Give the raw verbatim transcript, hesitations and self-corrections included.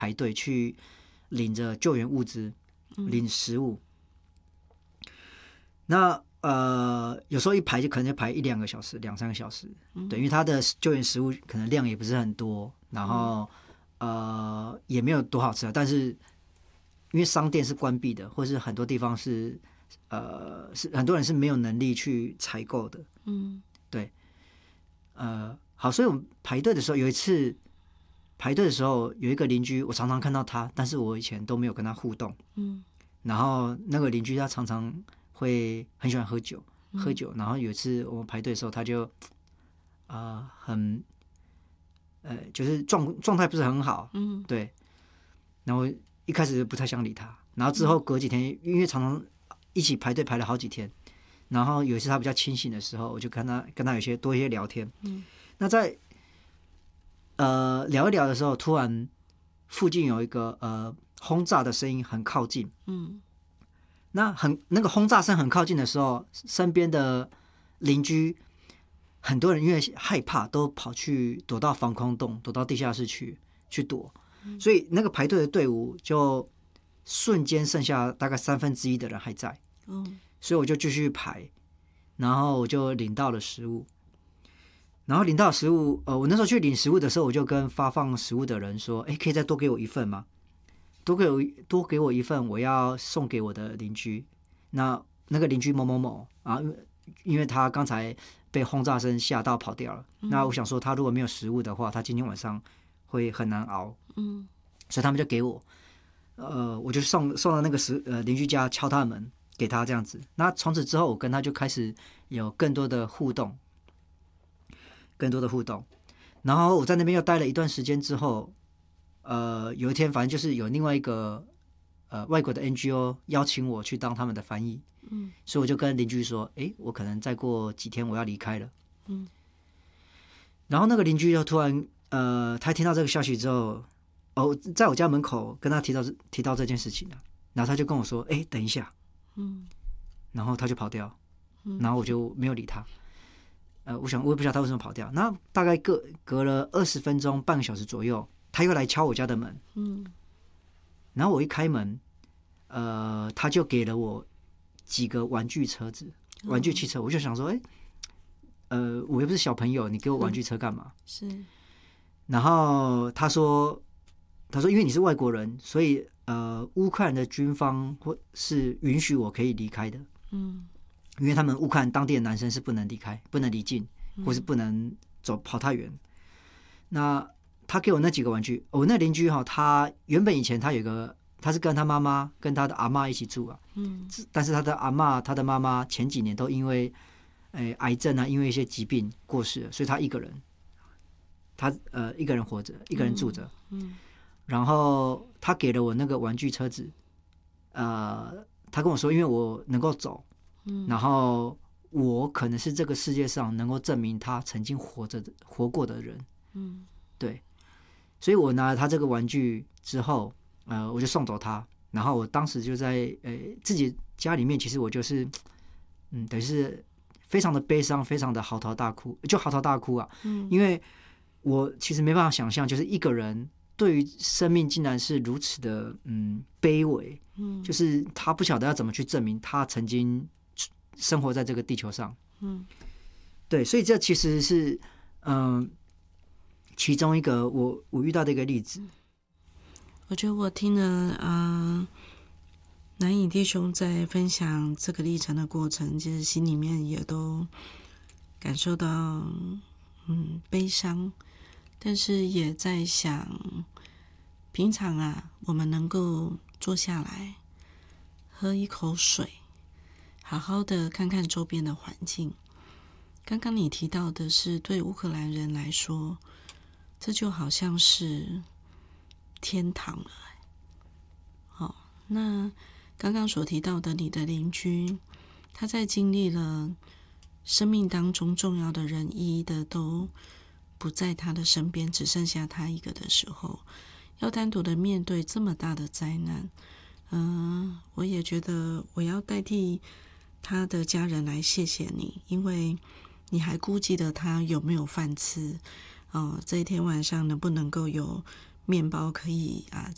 排队去领着救援物资，领食物。嗯、那呃，有时候一排就可能就排一两个小时、两三个小时，嗯、对，因为他的救援食物可能量也不是很多，然后、嗯、呃也没有多好吃啊，但是因为商店是关闭的，或是很多地方是呃是很多人是没有能力去采购的，嗯，对，呃，好，所以我们排队的时候，有一次排队的时候，有一个邻居，我常常看到他，但是我以前都没有跟他互动，嗯，然后那个邻居他常常会很喜欢喝酒，喝酒，然后有一次我们排队的时候，他就啊、呃、很呃就是状状态不是很好，嗯，对，然后一开始就不太想理他，然后之后隔几天，因为常常一起排队排了好几天，然后有一次他比较清醒的时候，我就跟他跟他有些多一些聊天，嗯，那在呃聊一聊的时候，突然附近有一个呃轰炸的声音很靠近，嗯。那很那个轰炸声很靠近的时候，身边的邻居很多人因为害怕，都跑去躲到防空洞，躲到地下室去去躲，嗯、所以那个排队的队伍就瞬间剩下大概三分之一的人还在，嗯、所以我就继续排，然后我就领到了食物，然后领到食物，呃，我那时候去领食物的时候，我就跟发放食物的人说，哎，可以再多给我一份吗？多给我多给我一份，我要送给我的邻居。那那个邻居某某某啊，因为他刚才被轰炸声吓到跑掉了。嗯、那我想说，他如果没有食物的话，他今天晚上会很难熬。嗯，所以他们就给我，呃，我就送送到那个食呃邻居家敲他的门，给他这样子。那从此之后，我跟他就开始有更多的互动，更多的互动。然后我在那边又待了一段时间之后。呃，有一天，反正就是有另外一个呃外国的 N G O 邀请我去当他们的翻译，嗯，所以我就跟邻居说，哎，我可能再过几天我要离开了，嗯，然后那个邻居就突然呃，他听到这个消息之后，哦，在我家门口跟他提到提到这件事情了，然后他就跟我说，哎，等一下，嗯，然后他就跑掉，然后我就没有理他，呃，我想我也不知道他为什么跑掉，那大概隔隔了二十分钟，半个小时左右。他又来敲我家的门，嗯，然后我一开门，呃，他就给了我几个玩具车子、玩具汽车，我就想说，哎，呃，我又不是小朋友，你给我玩具车干嘛？是。然后他说，他说，因为你是外国人，所以呃，乌克兰的军方或是允许我可以离开的，嗯，因为他们乌克兰当地的男生是不能离开、不能离境，或是不能走跑太远。那他给我那几个玩具，我、哦、那邻居哈，他原本以前他有个，他是跟他妈妈跟他的阿嬷一起住啊，嗯，但是他的阿嬷、他的妈妈前几年都因为，诶癌症啊，因为一些疾病过世了，所以他一个人，他呃一个人活着，一个人住着，嗯，嗯然后他给了我那个玩具车子，呃，他跟我说，因为我能够走，嗯，然后我可能是这个世界上能够证明他曾经活着的活过的人，嗯，对。所以我拿了他这个玩具之后，呃，我就送走他。然后我当时就在呃自己家里面，其实我就是，嗯，等于是非常的悲伤，非常的嚎啕大哭，就嚎啕大哭啊。嗯，因为我其实没办法想象，就是一个人对于生命竟然是如此的嗯卑微，嗯，就是他不晓得要怎么去证明他曾经生活在这个地球上。嗯，对，所以这其实是嗯。呃其中一个我我遇到的一个例子， 我觉得我听了啊，南影弟兄在分享这个历程的过程，其实心里面也都感受到嗯悲伤，但是也在想，平常啊，我们能够坐下来喝一口水，好好的看看周边的环境。刚刚你提到的是，对乌克兰人来说。这就好像是天堂了。好，那刚刚所提到的你的邻居，他在经历了生命当中重要的人一一的都不在他的身边，只剩下他一个的时候，要单独的面对这么大的灾难，嗯、呃，我也觉得我要代替他的家人来谢谢你，因为你还顾忌的他有没有饭吃。哦，这一天晚上能不能够有面包可以啊